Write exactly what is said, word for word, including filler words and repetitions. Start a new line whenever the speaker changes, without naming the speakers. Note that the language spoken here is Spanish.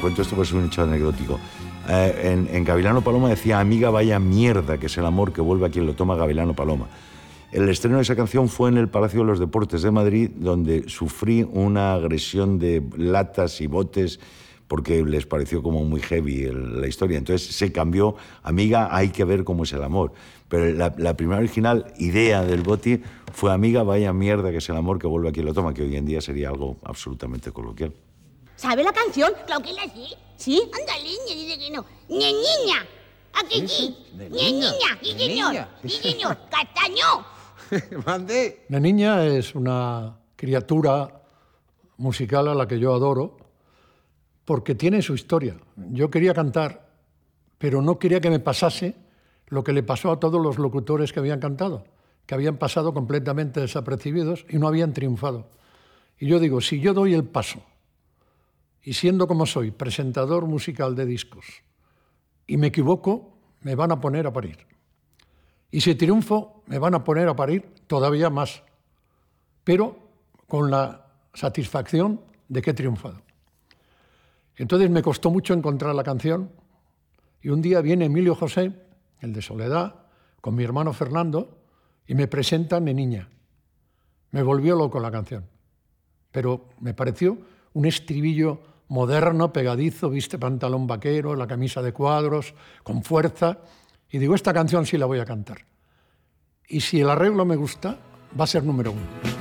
cuento esto porque es un hecho anecdótico. Eh, en, en Gavilano Paloma decía, amiga, vaya mierda, que es el amor que vuelve a quien lo toma, Gavilano Paloma. El estreno de esa canción fue en el Palacio de los Deportes de Madrid, donde sufrí una agresión de latas y botes porque les pareció como muy heavy el, la historia. Entonces se cambió, amiga, hay que ver cómo es el amor. Pero la, la primera original idea del Boti fue, amiga, vaya mierda, que es el amor que vuelve a quien lo toma, que hoy en día sería algo absolutamente coloquial.
¿Sabe la canción? Claro que la sí. ¿Sí? Anda, niña, dice que no. ¡Ñe, niña! ¡Aquí sí! ¡Ñe, niña! ¡Sí, señor! ¡Sí, señor! ¡Castaño!
¡Mande!
La niña es una criatura musical a la que yo adoro porque tiene su historia. Yo quería cantar, pero no quería que me pasase lo que le pasó a todos los locutores que habían cantado, que habían pasado completamente desapercibidos y no habían triunfado. Y yo digo, si yo doy el paso, y siendo como soy, presentador musical de discos, y me equivoco, me van a poner a parir. Y si triunfo, me van a poner a parir todavía más, pero con la satisfacción de que he triunfado. Entonces me costó mucho encontrar la canción, y un día viene Emilio José, el de Soledad, con mi hermano Fernando, y me presentan de niña. Me volvió loco la canción, pero me pareció un estribillo moderno, pegadizo, viste pantalón vaquero, la camisa de cuadros, con fuerza, y digo, esta canción sí la voy a cantar. Y si el arreglo me gusta, va a ser número uno.